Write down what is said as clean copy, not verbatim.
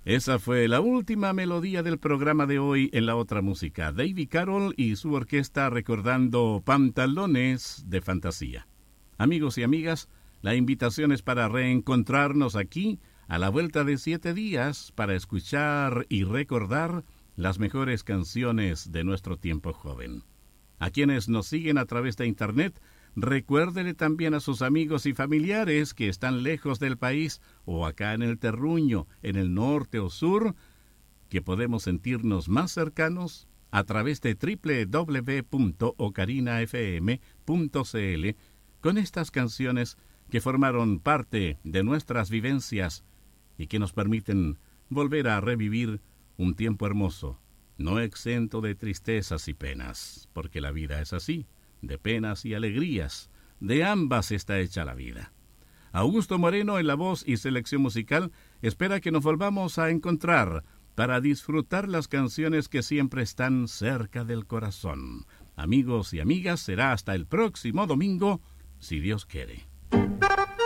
Esa fue la última melodía del programa de hoy en La Otra Música. David Carroll y su orquesta recordando Pantalones de Fantasía. Amigos y amigas, la invitación es para reencontrarnos aquí a la vuelta de 7 días para escuchar y recordar las mejores canciones de nuestro tiempo joven. A quienes nos siguen a través de Internet, recuérdele también a sus amigos y familiares que están lejos del país o acá en el terruño, en el norte o sur, que podemos sentirnos más cercanos a través de www.ocarinafm.cl con estas canciones que formaron parte de nuestras vivencias y que nos permiten volver a revivir un tiempo hermoso, no exento de tristezas y penas, porque la vida es así, de penas y alegrías, de ambas está hecha la vida. Augusto Moreno en la voz y selección musical espera que nos volvamos a encontrar para disfrutar las canciones que siempre están cerca del corazón. Amigos y amigas, será hasta el próximo domingo, si Dios quiere.